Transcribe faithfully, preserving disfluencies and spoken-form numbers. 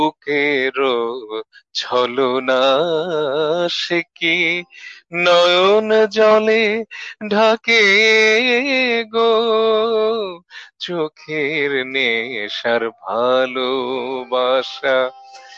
বুকেরও ছলনা সে কি নয়ন জলে ঢাকে গো, চোখের নেশার ভালোবাসা